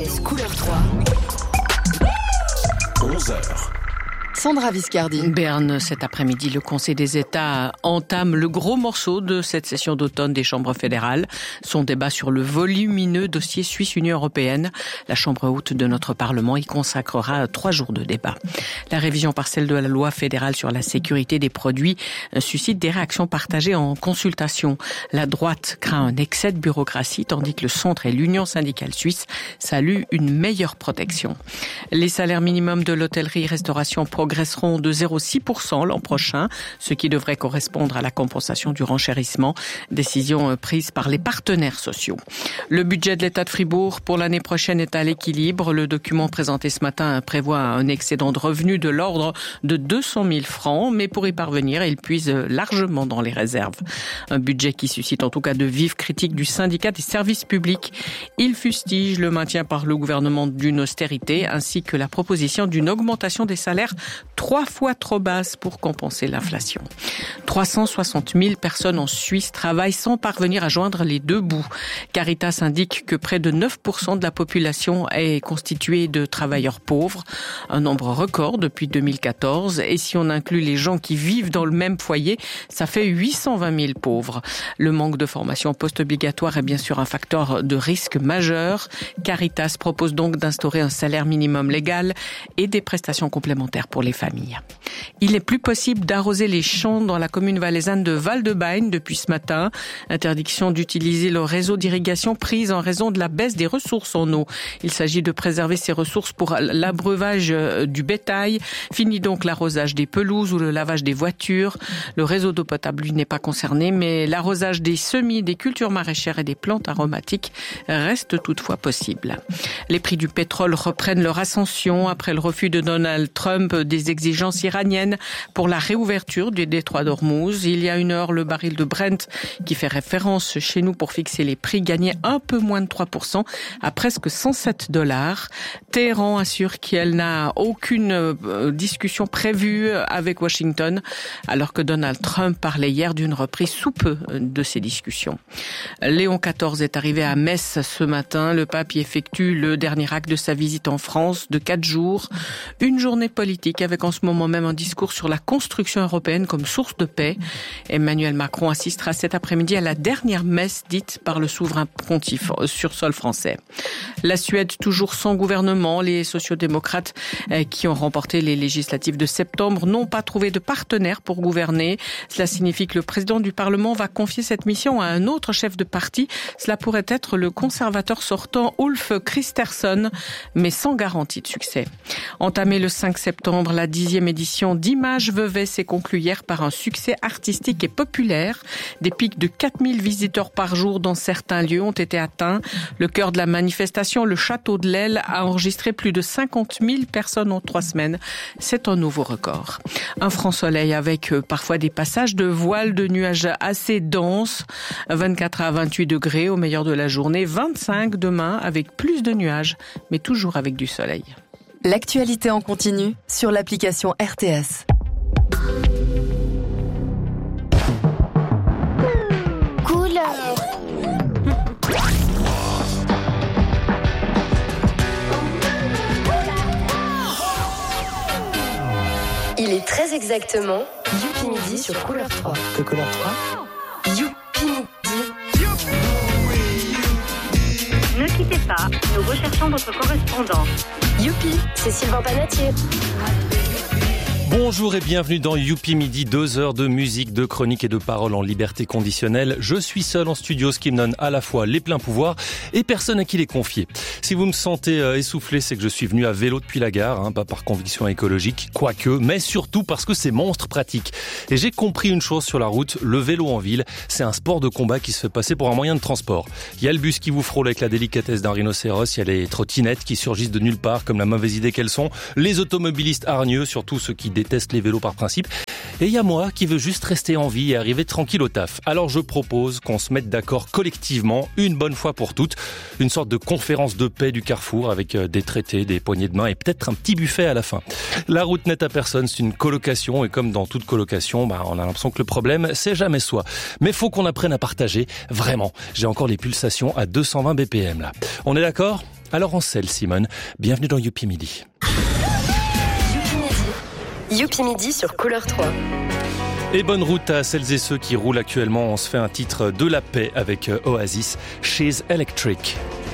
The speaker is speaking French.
RTS Couleur 3. 11h. Sandra Viscardi. Berne, cet après-midi, le Conseil des États entame le gros morceau de cette session d'automne des chambres fédérales. Son débat sur le volumineux dossier Suisse-Union européenne. La chambre haute de notre Parlement y consacrera 3 jours de débat. La révision partielle de la loi fédérale sur la sécurité des produits suscite des réactions partagées en consultation. La droite craint un excès de bureaucratie, tandis que le centre et l'Union syndicale suisse saluent une meilleure protection. Les salaires minimums de l'hôtellerie-restauration progresseront de 0,6% l'an prochain, ce qui devrait correspondre à la compensation du renchérissement, décision prise par les partenaires sociaux. Le budget de l'État de Fribourg pour l'année prochaine est à l'équilibre. Le document présenté ce matin prévoit un excédent de revenus de l'ordre de 200 000 francs, mais pour y parvenir, il puise largement dans les réserves. Un budget qui suscite en tout cas de vives critiques du syndicat des services publics. Il fustige le maintien par le gouvernement d'une austérité ainsi que la proposition d'une augmentation des salaires 3 fois trop basse pour compenser l'inflation. 360 000 personnes en Suisse travaillent sans parvenir à joindre les deux bouts. Caritas indique que près de 9% de la population est constituée de travailleurs pauvres, un nombre record depuis 2014. Et si on inclut les gens qui vivent dans le même foyer, ça fait 820 000 pauvres. Le manque de formation post-obligatoire est bien sûr un facteur de risque majeur. Caritas propose donc d'instaurer un salaire minimum légal et des prestations complémentaires pour les familles. Il n'est plus possible d'arroser les champs dans la commune valaisanne de Val-de-Bagne depuis ce matin. Interdiction d'utiliser le réseau d'irrigation prise en raison de la baisse des ressources en eau. Il s'agit de préserver ces ressources pour l'abreuvage du bétail. Fini donc l'arrosage des pelouses ou le lavage des voitures. Le réseau d'eau potable, lui, n'est pas concerné, mais l'arrosage des semis, des cultures maraîchères et des plantes aromatiques reste toutefois possible. Les prix du pétrole reprennent leur ascension après le refus de Donald Trump des exigences iraniennes pour la réouverture du détroit d'Ormuz. Il y a 1 heure, le baril de Brent, qui fait référence chez nous pour fixer les prix, gagnait un peu moins de 3% à presque $107. Téhéran assure qu'elle n'a aucune discussion prévue avec Washington, alors que Donald Trump parlait hier d'une reprise sous peu de ces discussions. Léon XIV est arrivé à Metz ce matin. Le pape y effectue le dernier acte de sa visite en France de 4 jours. Une journée politique avec en ce moment même un discours sur la construction européenne comme source de paix. Emmanuel Macron assistera cet après-midi à la dernière messe dite par le souverain pontife sur sol français. La Suède toujours sans gouvernement. Les sociodémocrates qui ont remporté les législatives de septembre n'ont pas trouvé de partenaire pour gouverner. Cela signifie que le président du Parlement va confier cette mission à un autre chef de parti. Cela pourrait être le conservateur sortant Ulf Kristersson, mais sans garantie de succès. Entamée le 5 septembre, la 10e édition d'Images Vevey s'est conclue hier par un succès artistique et populaire. Des pics de 4000 visiteurs par jour dans certains lieux ont été atteints. Le cœur de la manifestation, le Château de l'Aile, a enregistré plus de 50 000 personnes en 3 semaines. C'est un nouveau record. Un franc soleil avec parfois des passages de voiles de nuages assez denses. 24 à 28 degrés au meilleur de la journée. 25 demain avec plus de nuages, mais toujours avec du soleil. L'actualité en continu sur l'application RTS. Couleur. Il est très exactement Youpi Midi sur Couleur 3. Que Couleur 3 Youpi Midi. Ne quittez pas, nous recherchons votre correspondant. Youpi, c'est Sylvain Panatier. Bonjour et bienvenue dans Youpi Midi, 2 heures de musique, de chronique et de paroles en liberté conditionnelle. Je suis seul en studio, ce qui me donne à la fois les pleins pouvoirs et personne à qui les confier. Si vous me sentez essoufflé, c'est que je suis venu à vélo depuis la gare, pas par conviction écologique, quoique, mais surtout parce que c'est monstre pratique. Et j'ai compris une chose sur la route, le vélo en ville, c'est un sport de combat qui se fait passer pour un moyen de transport. Il y a le bus qui vous frôle avec la délicatesse d'un rhinocéros, il y a les trottinettes qui surgissent de nulle part comme la mauvaise idée qu'elles sont, les automobilistes hargneux, surtout ceux qui déteste les vélos par principe. Et il y a moi qui veux juste rester en vie et arriver tranquille au taf. Alors je propose qu'on se mette d'accord collectivement, une bonne fois pour toutes, une sorte de conférence de paix du Carrefour avec des traités, des poignées de main et peut-être un petit buffet à la fin. La route n'est à personne, c'est une colocation et comme dans toute colocation, on a l'impression que le problème, c'est jamais soi. Mais faut qu'on apprenne à partager, vraiment. J'ai encore les pulsations à 220 BPM là. On est d'accord ? Alors en selle, Simone, bienvenue dans Youpi Midi. Youpi Midi sur Couleur 3. Et bonne route à celles et ceux qui roulent actuellement. On se fait un titre de la paix avec Oasis, She's Electric.